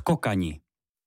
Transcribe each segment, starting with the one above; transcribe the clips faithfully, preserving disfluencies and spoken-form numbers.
Skokani.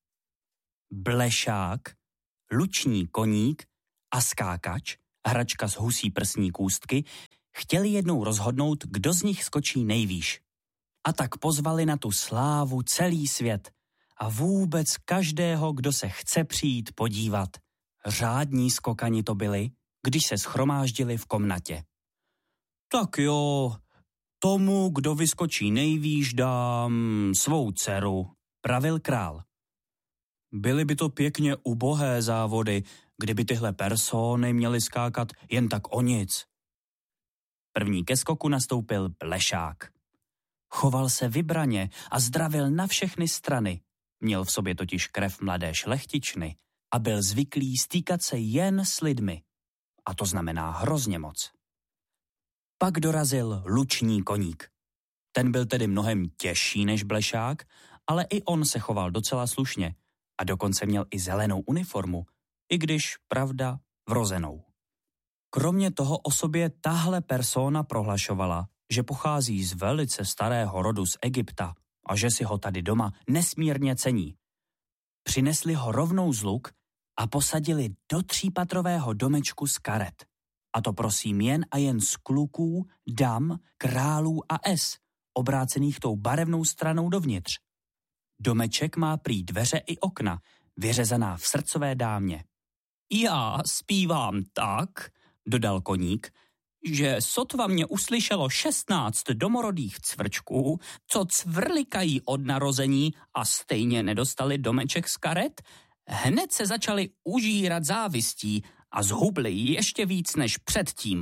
Blešák, luční koník a skákač, hračka z husí prsní kůstky, chtěli jednou rozhodnout, kdo z nich skočí nejvýš. A tak pozvali na tu slávu celý svět a vůbec každého, kdo se chce přijít podívat. Řádní skokani to byli, když se shromáždili v komnatě. Tak jo, tomu, kdo vyskočí nejvýš, dám svou dceru, pravil král. Byly by to pěkně ubohé závody, kdyby tyhle persony měly skákat jen tak o nic. První ke skoku nastoupil Blešák. Choval se vybraně a zdravil na všechny strany. Měl v sobě totiž krev mladé šlechtičny a byl zvyklý stýkat se jen s lidmi. A to znamená hrozně moc. Pak dorazil luční koník. Ten byl tedy mnohem těžší než Blešák, ale i on se choval docela slušně a dokonce měl i zelenou uniformu, i když, pravda, vrozenou. Kromě toho o sobě tahle persona prohlašovala, že pochází z velice starého rodu z Egypta a že si ho tady doma nesmírně cení. Přinesli ho rovnou z luk a posadili do třípatrového domečku z karet. A to prosím jen a jen z kluků, dam, králů a es, obrácených tou barevnou stranou dovnitř. Domeček má prý dveře i okna, vyřezaná v srdcové dámě. Já zpívám tak, dodal koník, že sotva mě uslyšelo šestnáct domorodých cvrčků, co cvrlikají od narození a stejně nedostali domeček z karet, hned se začali užírat závistí a zhubli ještě víc než předtím.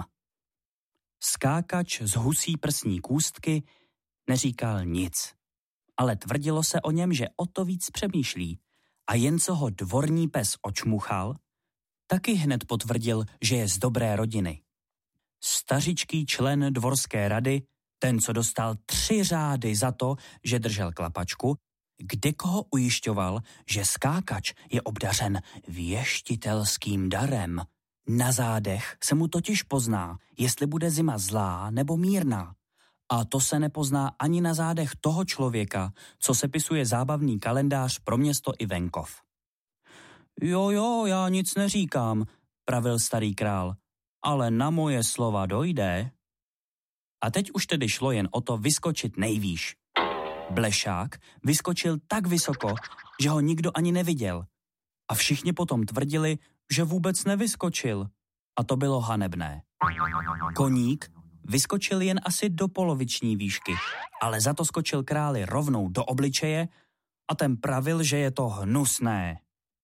Skákač z husí prsní kůstky neříkal nic, ale tvrdilo se o něm, že o to víc přemýšlí a jen co ho dvorní pes očmuchal, taky hned potvrdil, že je z dobré rodiny. Stařičký člen dvorské rady, ten, co dostal tři řády za to, že držel klapačku, kdekoho ujišťoval, že skákač je obdařen věštitelským darem. Na zádech se mu totiž pozná, jestli bude zima zlá nebo mírná. A to se nepozná ani na zádech toho člověka, co sepisuje zábavný kalendář pro město i venkov. Jo, jo, já nic neříkám, pravil starý král, ale na moje slova dojde. A teď už tedy šlo jen o to vyskočit nejvýš. Blešák vyskočil tak vysoko, že ho nikdo ani neviděl. A všichni potom tvrdili, že vůbec nevyskočil. A to bylo hanebné. Koník vyskočil jen asi do poloviční výšky, ale za to skočil králi rovnou do obličeje a ten pravil, že je to hnusné.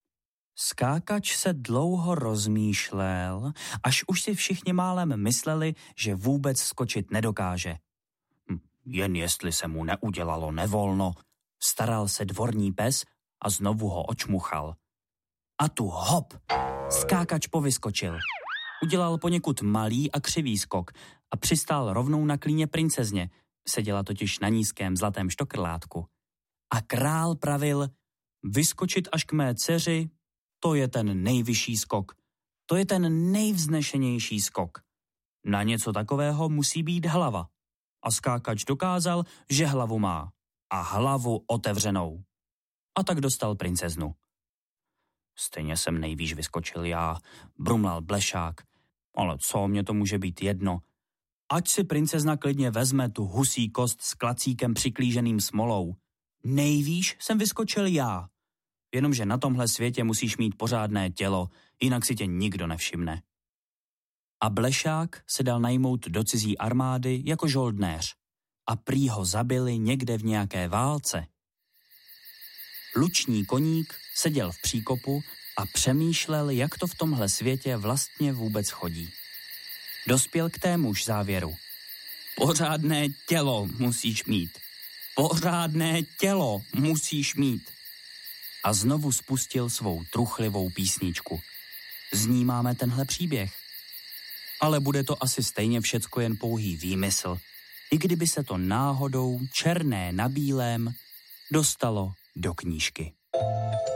Skákač se dlouho rozmýšlel, až už si všichni málem mysleli, že vůbec skočit nedokáže. Hm, jen jestli se mu neudělalo nevolno, staral se dvorní pes a znovu ho očmuchal. A tu hop, skákač povyskočil. Udělal poněkud malý a křivý skok a přistál rovnou na klíně princezně, seděla totiž na nízkém zlatém štokrlátku. A král pravil, vyskočit až k mé dceři, to je ten nejvyšší skok. To je ten nejvznešenější skok. Na něco takového musí být hlava. A skákač dokázal, že hlavu má. A hlavu otevřenou. A tak dostal princeznu. Stejně jsem nejvýš vyskočil já, brumlal Blešák. Ale co, mě to může být jedno. Ať si princezna klidně vezme tu husí kost s klacíkem přiklíženým smolou. Nejvýš jsem vyskočil já. Jenomže na tomhle světě musíš mít pořádné tělo, jinak si tě nikdo nevšimne. A Blešák se dal najmout do cizí armády jako žoldnéř. A prý ho zabili někde v nějaké válce. Luční koník seděl v příkopu a přemýšlel, jak to v tomhle světě vlastně vůbec chodí. Dospěl k témuž závěru. Pořádné tělo musíš mít. Pořádné tělo musíš mít. A znovu spustil svou truchlivou písničku. Z ní máme tenhle příběh. Ale bude to asi stejně všecko jen pouhý výmysl, i kdyby se to náhodou černé na bílém dostalo do knížky.